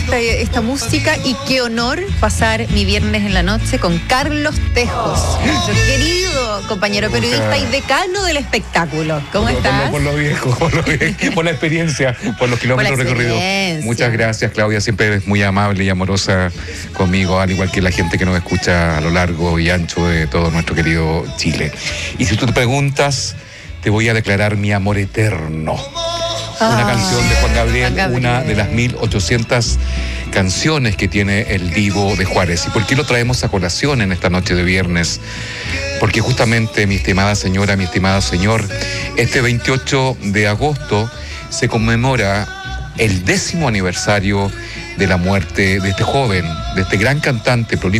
esta música y qué honor pasar mi viernes en la noche con Carlos Tejos, nuestro querido compañero periodista y decano del espectáculo. ¿Cómo estás? Por lo viejo, por la experiencia, por los kilómetros recorridos. Muchas gracias, Claudia, siempre es muy amable y amorosa conmigo, al igual que la gente que nos escucha a lo largo y ancho de todo nuestro querido Chile. Y si tú te preguntas, te voy a declarar mi amor eterno. Una canción de Juan Gabriel, una de las 1800 canciones que tiene el Divo de Juárez. ¿Y por qué lo traemos a colación en esta noche de viernes? Porque justamente, mi estimada señora, mi estimado señor, este 28 de agosto se conmemora el 10º aniversario de la muerte de este joven, de este gran cantante, prolífico